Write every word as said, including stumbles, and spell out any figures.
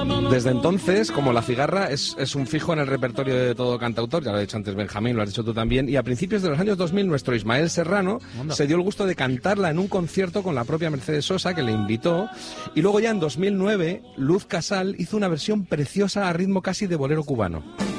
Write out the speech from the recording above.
Desde entonces, como La Cigarra, es, es un fijo en el repertorio de todo cantautor, ya lo ha dicho antes Benjamín, lo has dicho tú también, y a principios de los años dos mil nuestro Ismael Serrano Onda. se dio el gusto de cantarla en un concierto con la propia Mercedes Sosa, que le invitó, y luego ya en dos mil nueve Luz Casal hizo una versión preciosa a ritmo casi de bolero cubano.